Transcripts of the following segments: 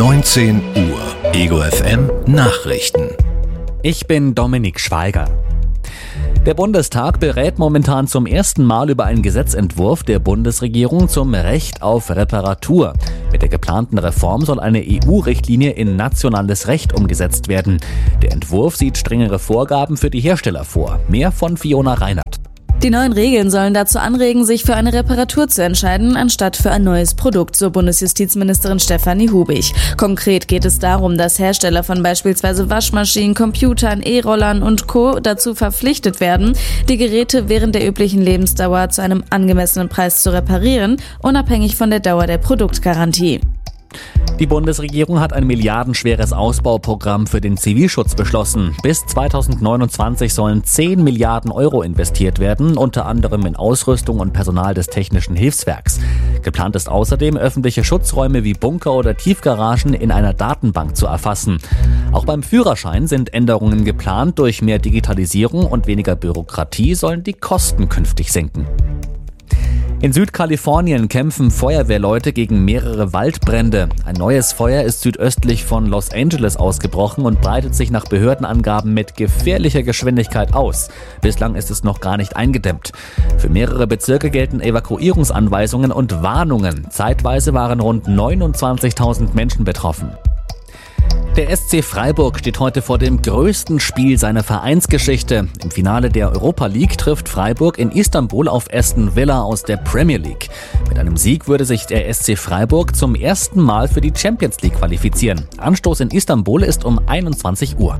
19 Uhr. Ego FM Nachrichten. Ich bin Dominik Schweiger. Der Bundestag berät momentan zum ersten Mal über einen Gesetzentwurf der Bundesregierung zum Recht auf Reparatur. Mit der geplanten Reform soll eine EU-Richtlinie in nationales Recht umgesetzt werden. Der Entwurf sieht strengere Vorgaben für die Hersteller vor. Mehr von Fiona Reinhardt. Die neuen Regeln sollen dazu anregen, sich für eine Reparatur zu entscheiden, anstatt für ein neues Produkt, so Bundesjustizministerin Stefanie Hubig. Konkret geht es darum, dass Hersteller von beispielsweise Waschmaschinen, Computern, E-Rollern und Co. dazu verpflichtet werden, die Geräte während der üblichen Lebensdauer zu einem angemessenen Preis zu reparieren, unabhängig von der Dauer der Produktgarantie. Die Bundesregierung hat ein milliardenschweres Ausbauprogramm für den Zivilschutz beschlossen. Bis 2029 sollen 10 Milliarden Euro investiert werden, unter anderem in Ausrüstung und Personal des Technischen Hilfswerks. Geplant ist außerdem, öffentliche Schutzräume wie Bunker oder Tiefgaragen in einer Datenbank zu erfassen. Auch beim Führerschein sind Änderungen geplant. Durch mehr Digitalisierung und weniger Bürokratie sollen die Kosten künftig sinken. In Südkalifornien kämpfen Feuerwehrleute gegen mehrere Waldbrände. Ein neues Feuer ist südöstlich von Los Angeles ausgebrochen und breitet sich nach Behördenangaben mit gefährlicher Geschwindigkeit aus. Bislang ist es noch gar nicht eingedämmt. Für mehrere Bezirke gelten Evakuierungsanweisungen und Warnungen. Zeitweise waren rund 29.000 Menschen betroffen. Der SC Freiburg steht heute vor dem größten Spiel seiner Vereinsgeschichte. Im Finale der Europa League trifft Freiburg in Istanbul auf Aston Villa aus der Premier League. Mit einem Sieg würde sich der SC Freiburg zum ersten Mal für die Champions League qualifizieren. Anstoß in Istanbul ist um 21 Uhr.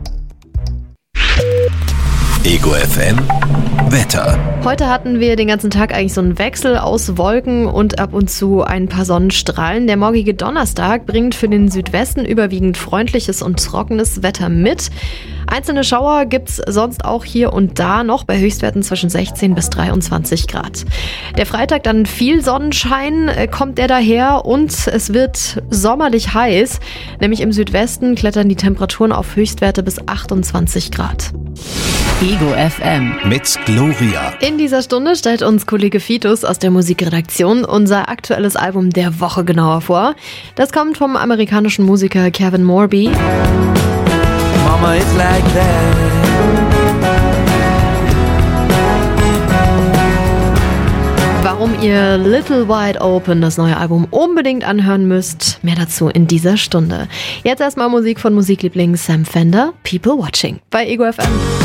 Ego FM Wetter. Heute hatten wir den ganzen Tag eigentlich so einen Wechsel aus Wolken und ab und zu ein paar Sonnenstrahlen. Der morgige Donnerstag bringt für den Südwesten überwiegend freundliches und trockenes Wetter mit. Einzelne Schauer gibt's sonst auch hier und da noch bei Höchstwerten zwischen 16 bis 23 Grad. Der Freitag dann viel Sonnenschein, kommt der daher und es wird sommerlich heiß. Nämlich im Südwesten klettern die Temperaturen auf Höchstwerte bis 28 Grad. Ego FM Mit Gloria. In dieser Stunde stellt uns Kollege Fitus aus der Musikredaktion unser aktuelles Album der Woche genauer vor. Das kommt vom amerikanischen Musiker Kevin Morby. Mama, it's like that. Warum ihr Little Wide Open, das neue Album, unbedingt anhören müsst, mehr dazu in dieser Stunde. Jetzt erstmal Musik von Musikliebling Sam Fender, People Watching bei Ego FM.